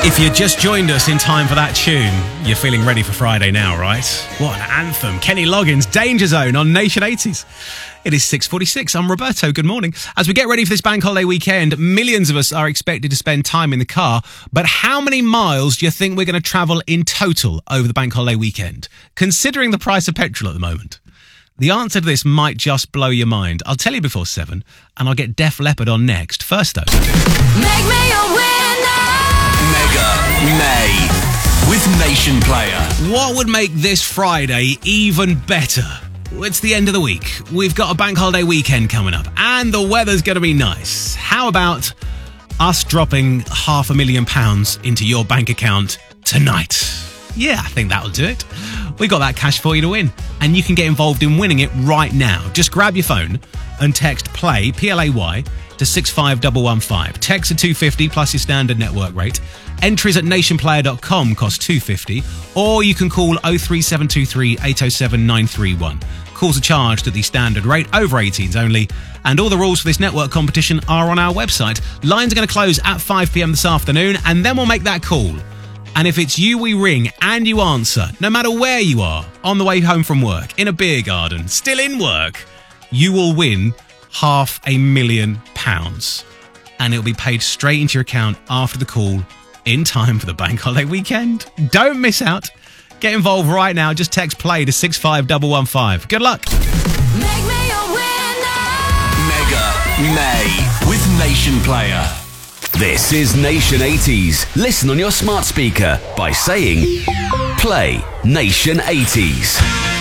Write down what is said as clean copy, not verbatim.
If you just joined us in time for that tune, you're feeling ready for Friday now, right? What an anthem. Kenny Loggins, Danger Zone on Nation 80s. It is 6:46. I'm Roberto. Good morning. As we get ready for this bank holiday weekend, millions of us are expected to spend time in the car. But how many miles do you think we're going to travel in total over the bank holiday weekend, considering the price of petrol at the moment? The answer to this might just blow your mind. I'll tell you before 7, and I'll get Def Leppard on next. First, though. Make me a winner! Mega May with Nation Player. What would make this Friday even better? It's the end of the week. We've got a bank holiday weekend coming up, and the weather's going to be nice. How about us dropping £500,000 into your bank account tonight? Yeah, I think that'll do it. We got that cash for you to win, and you can get involved in winning it right now. Just grab your phone and text PLAY, P-L-A-Y, to 65115. Text to 250 plus your standard network rate. Entries at nationplayer.com cost $2.50, or you can call 03723 807 931. Calls are charged at the standard rate, over 18s only, and all the rules for this network competition are on our website. Lines are going to close at 5 p.m. this afternoon, and then we'll make that call. And if it's you we ring and you answer, no matter where you are, on the way home from work, in a beer garden, still in work, you will win £500,000. And it'll be paid straight into your account after the call, in time for the bank holiday weekend. Don't miss out. Get involved right now. Just text PLAY to 65115. Good luck. Make me a winner! Mega May with Nation Player. This is Nation 80s. Listen on your smart speaker by saying Play Nation 80s.